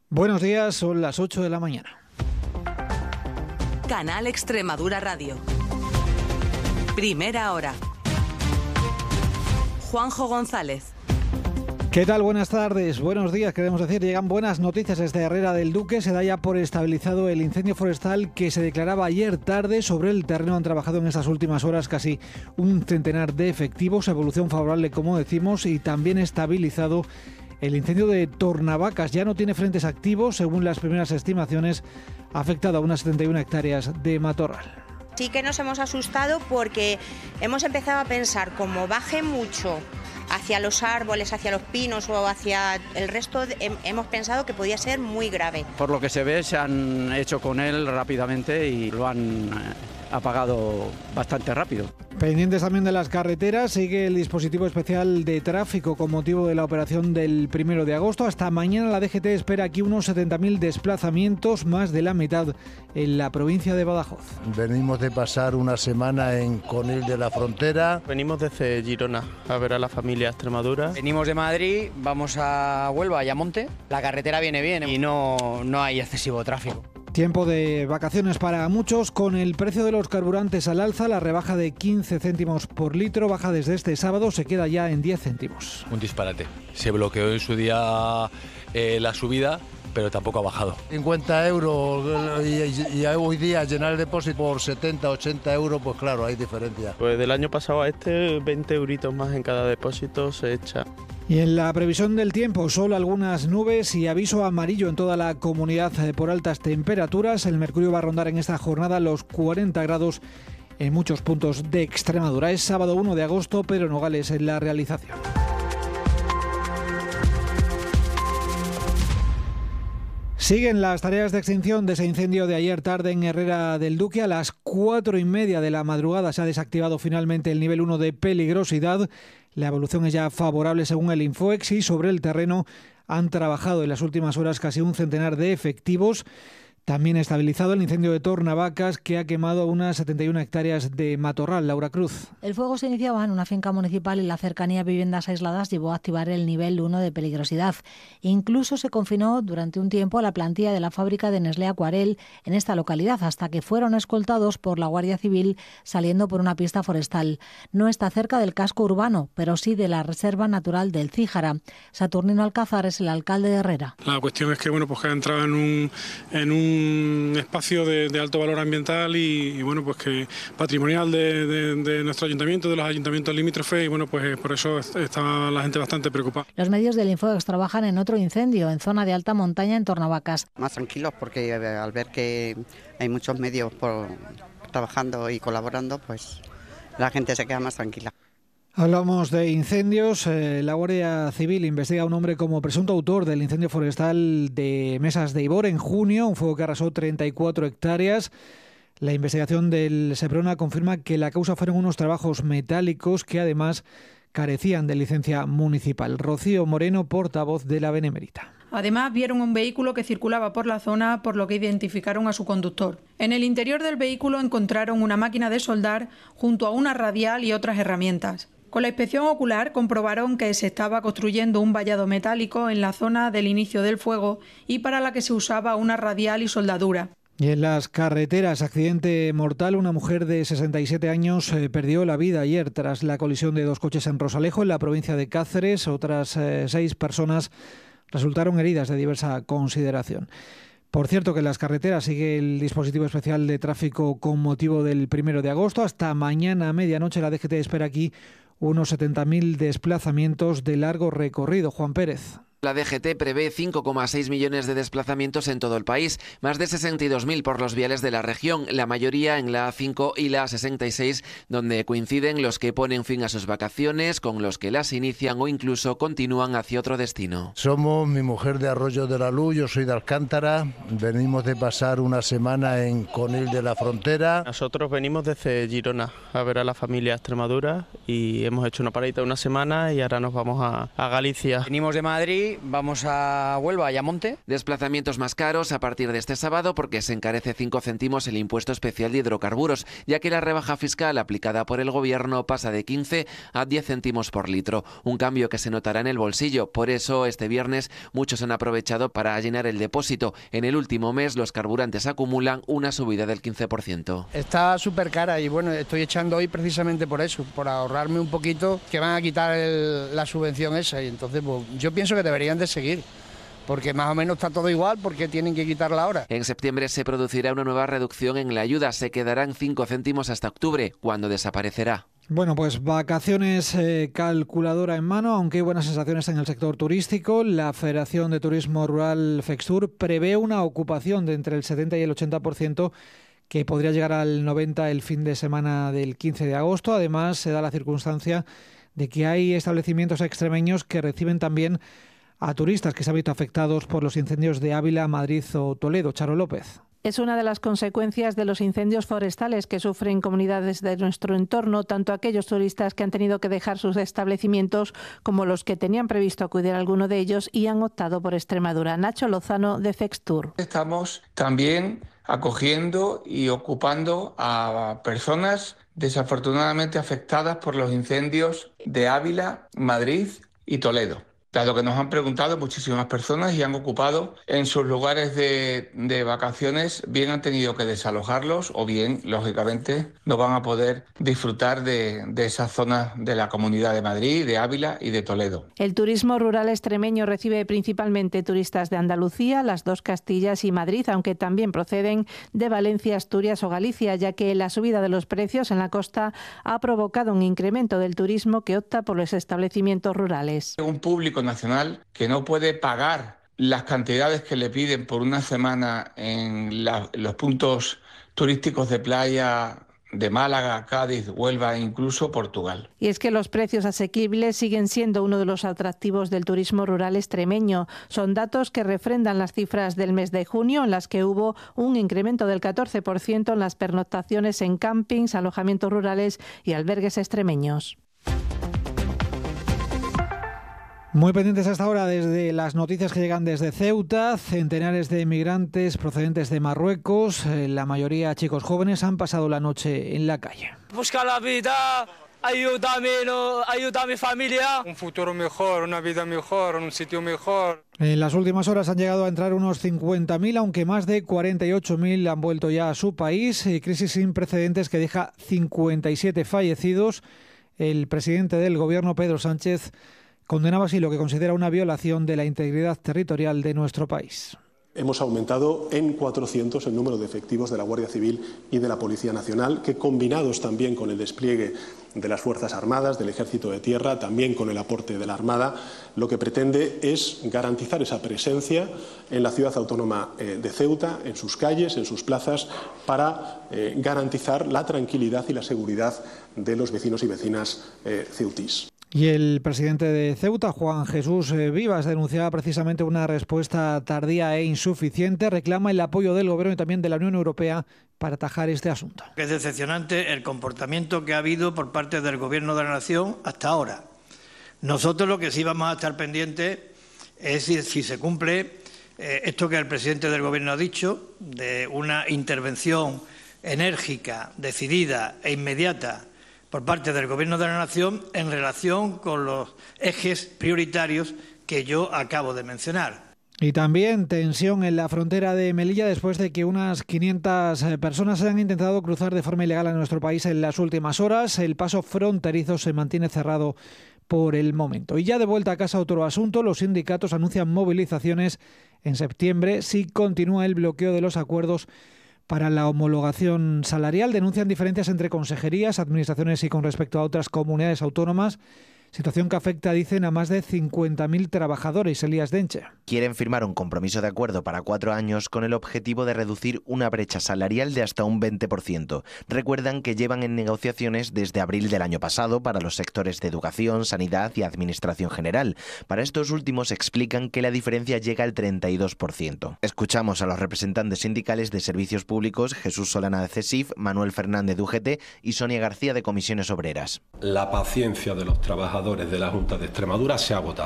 Buenos días, son las 8 de la mañana. Canal Extremadura Radio. Primera hora. Juanjo González. ¿Qué tal? Buenas tardes, buenos días, queremos decir. Llegan buenas noticias desde Herrera del Duque. Se da ya por estabilizado el incendio forestal que se declaraba ayer tarde. Sobre el terreno han trabajado en estas últimas horas casi un centenar de efectivos. Evolución favorable, como decimos, y también estabilizado el incendio de Tornavacas. Ya no tiene frentes activos, según las primeras estimaciones, ha afectado a unas 71 hectáreas de matorral. Sí que nos hemos asustado porque hemos empezado a pensar, como baje mucho hacia los árboles, hacia los pinos o hacia el resto, hemos pensado que podía ser muy grave. Por lo que se ve, se han hecho con él rápidamente y lo han apagado bastante rápido. Pendientes también de las carreteras, sigue el dispositivo especial de tráfico con motivo de la operación del 1 de agosto. Hasta mañana la DGT espera aquí unos 70.000 desplazamientos, más de la mitad en la provincia de Badajoz. Venimos de pasar una semana en Conil de la Frontera. Venimos desde Girona a ver a la familia a Extremadura. Venimos de Madrid, vamos a Huelva, a Ayamonte. La carretera viene bien y no hay excesivo tráfico. Tiempo de vacaciones para muchos. Con el precio de los carburantes al alza, la rebaja de 15 céntimos por litro baja desde este sábado, se queda ya en 10 céntimos. Un disparate. Se bloqueó en su día la subida, pero tampoco ha bajado. 50 euros y hoy día llenar el depósito por 70, 80 euros, pues claro, hay diferencia. Pues del año pasado a 20 euritos más en cada depósito se echa. Y en la previsión del tiempo, solo algunas nubes y aviso amarillo en toda la comunidad por altas temperaturas. El mercurio va a rondar en esta jornada los 40 grados en muchos puntos de Extremadura. Es sábado 1 de agosto, pero Nogales en la realización. Siguen las tareas de extinción de ese incendio de ayer tarde en Herrera del Duque. A las 4:30 de la madrugada se ha desactivado finalmente el nivel 1 de peligrosidad. La evolución es ya favorable según el Infoex y sobre el terreno han trabajado en las últimas horas casi un centenar de efectivos. También estabilizado el incendio de Tornavacas, que ha quemado unas 71 hectáreas de matorral. Laura Cruz. El fuego se iniciaba en una finca municipal y la cercanía a viviendas aisladas llevó a activar el nivel 1 de peligrosidad. Incluso se confinó durante un tiempo a la plantilla de la fábrica de Nestlé Aquarel en esta localidad, hasta que fueron escoltados por la Guardia Civil saliendo por una pista forestal. No está cerca del casco urbano, pero sí de la Reserva Natural del Cíjara. Saturnino Alcázar es el alcalde de Herrera. La cuestión es que que ha entrado en un espacio de alto valor ambiental y bueno, pues que patrimonial de nuestro ayuntamiento, de los ayuntamientos limítrofes, y bueno, pues por eso está la gente bastante preocupada. Los medios del Infoex trabajan en otro incendio en zona de alta montaña en Tornavacas. Más tranquilos porque al ver que hay muchos medios trabajando y colaborando, pues la gente se queda más tranquila. Hablamos de incendios. La Guardia Civil investiga a un hombre como presunto autor del incendio forestal de Mesas de Ibor en junio, un fuego que arrasó 34 hectáreas. La investigación del Seprona confirma que la causa fueron unos trabajos metálicos que además carecían de licencia municipal. Rocío Moreno, portavoz de la Benemérita. Además, vieron un vehículo que circulaba por la zona, por lo que identificaron a su conductor. En el interior del vehículo encontraron una máquina de soldar junto a una radial y otras herramientas. Con la inspección ocular comprobaron que se estaba construyendo un vallado metálico en la zona del inicio del fuego y para la que se usaba una radial y soldadura. Y en las carreteras, accidente mortal. Una mujer de 67 años perdió la vida ayer tras la colisión de dos coches en Rosalejo, en la provincia de Cáceres. Otras 6 personas resultaron heridas de diversa consideración. Por cierto, que en las carreteras sigue el dispositivo especial de tráfico con motivo del 1 de agosto. Hasta mañana a medianoche la DGT espera aquí unos 70.000 desplazamientos de largo recorrido. Juan Pérez. La DGT prevé 5,6 millones de desplazamientos en todo el país, más de 62.000 por los viales de la región, la mayoría en la A5 y la A66, donde coinciden los que ponen fin a sus vacaciones con los que las inician o incluso continúan hacia otro destino. Somos mi mujer de Arroyo de la Luz, yo soy de Alcántara, venimos de pasar una semana en Conil de la Frontera. Nosotros venimos desde Girona a ver a la familia a Extremadura y hemos hecho una paradita de una semana y ahora nos vamos a Galicia. Venimos de Madrid, hoy vamos a Huelva y a Monte. Desplazamientos más caros a partir de este sábado porque se encarece 5 céntimos el impuesto especial de hidrocarburos, ya que la rebaja fiscal aplicada por el Gobierno pasa de 15 a 10 céntimos por litro, un cambio que se notará en el bolsillo. Por eso, este viernes muchos han aprovechado para llenar el depósito. En el último mes, los carburantes acumulan una subida del 15%. Está súper cara y bueno, estoy echando hoy precisamente por eso, por ahorrarme un poquito, que van a quitar la subvención esa, y entonces pues, yo pienso que deberían de seguir. Porque más o menos está todo igual, porque tienen que quitarla ahora. En septiembre se producirá una nueva reducción en la ayuda. Se quedarán 5 céntimos hasta octubre, cuando desaparecerá. Bueno, pues vacaciones calculadora en mano, aunque hay buenas sensaciones en el sector turístico. La Federación de Turismo Rural FEXTUR prevé una ocupación de entre el 70 y el 80%, que podría llegar al 90% el fin de semana del 15 de agosto. Además, se da la circunstancia de que hay establecimientos extremeños que reciben también a turistas que se han visto afectados por los incendios de Ávila, Madrid o Toledo. Charo López. Es una de las consecuencias de los incendios forestales que sufren comunidades de nuestro entorno, tanto aquellos turistas que han tenido que dejar sus establecimientos como los que tenían previsto acudir a alguno de ellos y han optado por Extremadura. Nacho Lozano, de FEXTUR. Estamos también acogiendo y ocupando a personas desafortunadamente afectadas por los incendios de Ávila, Madrid y Toledo. Dado que nos han preguntado muchísimas personas y han ocupado en sus lugares de vacaciones, bien han tenido que desalojarlos o bien, lógicamente, no van a poder disfrutar de esas zonas de la Comunidad de Madrid, de Ávila y de Toledo. El turismo rural extremeño recibe principalmente turistas de Andalucía, las dos Castillas y Madrid, aunque también proceden de Valencia, Asturias o Galicia, ya que la subida de los precios en la costa ha provocado un incremento del turismo que opta por los establecimientos rurales. Un público nacional que no puede pagar las cantidades que le piden por una semana en los puntos turísticos de playa de Málaga, Cádiz, Huelva e incluso Portugal. Y es que los precios asequibles siguen siendo uno de los atractivos del turismo rural extremeño. Son datos que refrendan las cifras del mes de junio, en las que hubo un incremento del 14% en las pernoctaciones en campings, alojamientos rurales y albergues extremeños. Muy pendientes hasta ahora desde las noticias que llegan desde Ceuta. Centenares de migrantes procedentes de Marruecos, la mayoría chicos jóvenes, han pasado la noche en la calle. Buscar la vida, ayuda a mi familia. Un futuro mejor, una vida mejor, un sitio mejor. En las últimas horas han llegado a entrar unos 50.000, aunque más de 48.000 han vuelto ya a su país. Crisis sin precedentes que deja 57 fallecidos. El presidente del gobierno, Pedro Sánchez, condenaba así lo que considera una violación de la integridad territorial de nuestro país. Hemos aumentado en 400 el número de efectivos de la Guardia Civil y de la Policía Nacional, que combinados también con el despliegue de las Fuerzas Armadas, del Ejército de Tierra, también con el aporte de la Armada, lo que pretende es garantizar esa presencia en la ciudad autónoma de Ceuta, en sus calles, en sus plazas, para garantizar la tranquilidad y la seguridad de los vecinos y vecinas ceutís. Y el presidente de Ceuta, Juan Jesús Vivas, denunciaba precisamente una respuesta tardía e insuficiente. Reclama el apoyo del Gobierno y también de la Unión Europea para atajar este asunto. Es decepcionante el comportamiento que ha habido por parte del Gobierno de la Nación hasta ahora. Nosotros lo que sí vamos a estar pendientes es si se cumple esto que el presidente del Gobierno ha dicho, de una intervención enérgica, decidida e inmediata por parte del Gobierno de la Nación en relación con los ejes prioritarios que yo acabo de mencionar. Y también tensión en la frontera de Melilla después de que unas 500 personas han intentado cruzar de forma ilegal a nuestro país en las últimas horas. El paso fronterizo se mantiene cerrado por el momento. Y ya de vuelta a casa otro asunto, los sindicatos anuncian movilizaciones en septiembre si continúa el bloqueo de los acuerdos para la homologación salarial. Denuncian diferencias entre consejerías, administraciones y con respecto a otras comunidades autónomas. Situación que afecta, dicen, a más de 50.000 trabajadores. Elías Denche. Quieren firmar un compromiso de acuerdo para 4 años con el objetivo de reducir una brecha salarial de hasta un 20%. Recuerdan que llevan en negociaciones desde abril del año pasado para los sectores de educación, sanidad y administración general. Para estos últimos explican que la diferencia llega al 32%. Escuchamos a los representantes sindicales de servicios públicos, Jesús Solana de CESIF, Manuel Fernández de UGT y Sonia García de Comisiones Obreras. La paciencia de los trabajadores de la Junta de Extremadura se ha agotado.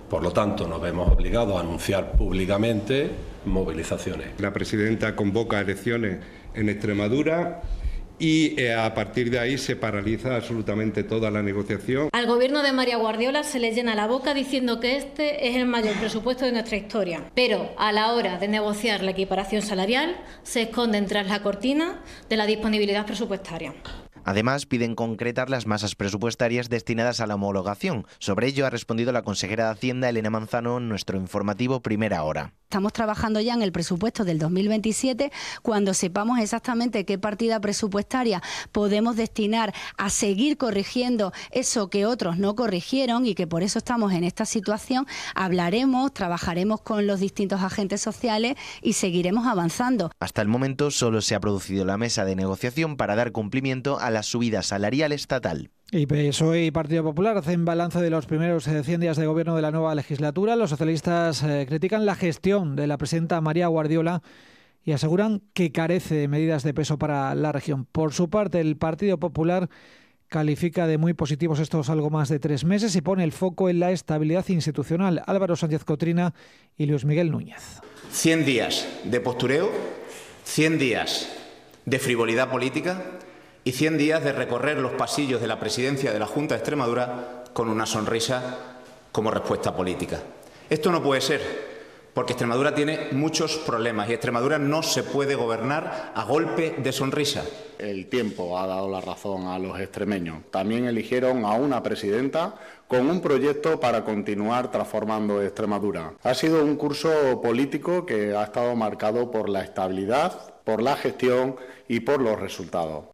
Por lo tanto, nos vemos obligados a anunciar públicamente movilizaciones. La presidenta convoca elecciones en Extremadura y a partir de ahí se paraliza absolutamente toda la negociación. Al gobierno de María Guardiola se le llena la boca diciendo que este es el mayor presupuesto de nuestra historia, pero a la hora de negociar la equiparación salarial se esconden tras la cortina de la disponibilidad presupuestaria. Además, piden concretar las masas presupuestarias destinadas a la homologación. Sobre ello ha respondido la consejera de Hacienda, Elena Manzano, en nuestro informativo Primera Hora. Estamos trabajando ya en el presupuesto del 2027, cuando sepamos exactamente qué partida presupuestaria podemos destinar a seguir corrigiendo eso que otros no corrigieron y que por eso estamos en esta situación, hablaremos, trabajaremos con los distintos agentes sociales y seguiremos avanzando. Hasta el momento solo se ha producido la mesa de negociación para dar cumplimiento a la subida salarial estatal. Y PSOE y Partido Popular hacen balance de los primeros 100 días de gobierno de la nueva legislatura. Los socialistas critican la gestión de la presidenta María Guardiola y aseguran que carece de medidas de peso para la región. Por su parte, el Partido Popular califica de muy positivos estos algo más de 3 meses y pone el foco en la estabilidad institucional. Álvaro Sánchez Cotrina y Luis Miguel Núñez. 100 días de postureo, 100 días de frivolidad política y 100 días de recorrer los pasillos de la presidencia de la Junta de Extremadura con una sonrisa como respuesta política. Esto no puede ser, porque Extremadura tiene muchos problemas y Extremadura no se puede gobernar a golpe de sonrisa. El tiempo ha dado la razón a los extremeños. También eligieron a una presidenta con un proyecto para continuar transformando Extremadura. Ha sido un curso político que ha estado marcado por la estabilidad, por la gestión y por los resultados.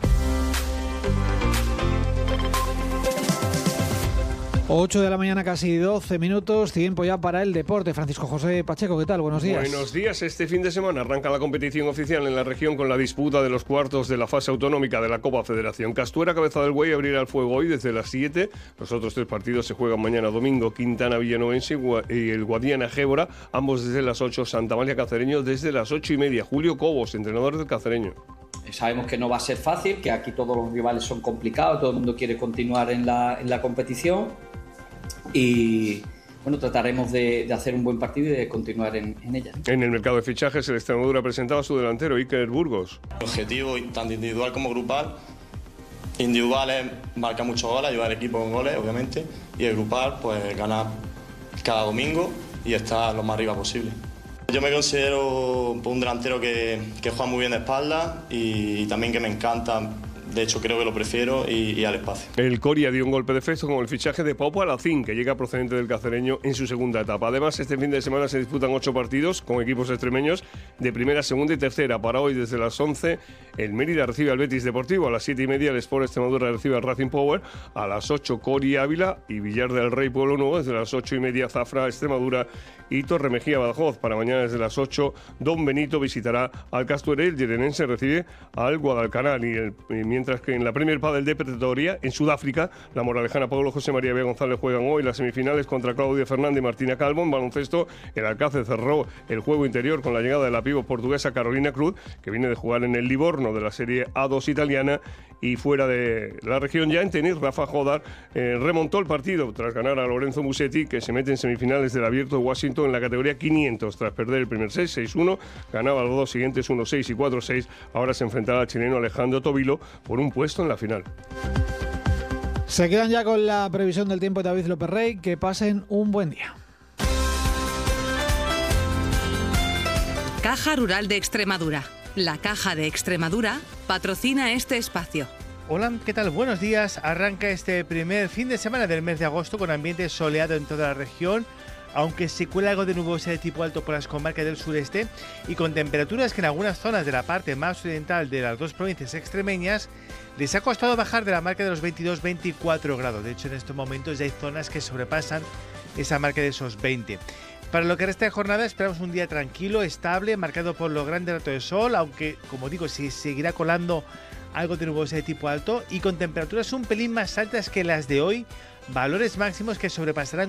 8 de la mañana, casi 12 minutos, tiempo ya para el deporte. Francisco José Pacheco, ¿qué tal? Buenos días. Buenos días. Este fin de semana arranca la competición oficial en la región con la disputa de los cuartos de la fase autonómica de la Copa Federación. Castuera, Cabeza del Buey, abrirá el fuego hoy desde las 7. Los otros 3 partidos se juegan mañana domingo. Quintana Villanovense y el Guadiana Gébora, ambos desde las 8. Santa Amalia Cacereño desde las 8:30. Julio Cobos, entrenador del Cacereño. Sabemos que no va a ser fácil, que aquí todos los rivales son complicados, todo el mundo quiere continuar en la competición y bueno, trataremos de hacer un buen partido y de continuar en ella. En el mercado de fichajes, el Extremadura presentaba a su delantero Iker Burgos. El objetivo, tanto individual como grupal, individual es marcar muchos goles, ayudar al equipo con goles, obviamente, y el grupal, pues ganar cada domingo y estar lo más arriba posible. Yo me considero un delantero que juega muy bien de espalda y también que me encanta. De hecho, creo que lo prefiero y al espacio. El Coria dio un golpe de efecto con el fichaje de Pau Palacín, que llega procedente del Cacereño en su segunda etapa. Además, este fin de semana se disputan 8 partidos con equipos extremeños de primera, segunda y tercera. Para hoy, desde las 11, el Mérida recibe al Betis Deportivo. A las 7:30, el Sport Extremadura recibe al Racing Power. A las 8, Coria Ávila y Villar del Rey Pueblo Nuevo. Desde las 8:30, Zafra Extremadura y Torremejía Badajoz. Para mañana, desde las 8, Don Benito visitará al Castuera y el Llerenense recibe al Guadalcanal. Mientras que en la Premier Padel de Pretoria, en Sudáfrica, la moralejana Pablo José María B. González juegan hoy las semifinales contra Claudia Fernández y Martina Calvo. En baloncesto, el Alcácer cerró el juego interior con la llegada de la pívot portuguesa Carolina Cruz, que viene de jugar en el Livorno de la Serie A2 italiana. Y fuera de la región ya en tenis, Rafa Jodar remontó el partido tras ganar a Lorenzo Musetti, que se mete en semifinales del Abierto de Washington en la categoría 500. Tras perder el primer set 6-1, ganaba los 2 siguientes 1-6 y 4-6. Ahora se enfrentará al chileno Alejandro Tobilo por un puesto en la final. Se quedan ya con la previsión del tiempo de David López Rey. Que pasen un buen día. Caja Rural de Extremadura. La Caja de Extremadura patrocina este espacio. Hola, ¿qué tal? Buenos días. Arranca este primer fin de semana del mes de agosto con ambiente soleado en toda la región, aunque se cuela algo de nubosidad de tipo alto por las comarcas del sureste y con temperaturas que en algunas zonas de la parte más occidental de las 2 provincias extremeñas les ha costado bajar de la marca de los 22-24 grados. De hecho, en estos momentos ya hay zonas que sobrepasan esa marca de esos 20. Para lo que resta de jornada esperamos un día tranquilo, estable, marcado por los grandes ratos de sol, aunque, como digo, se seguirá colando algo de nubosidad de tipo alto y con temperaturas un pelín más altas que las de hoy, valores máximos que sobrepasarán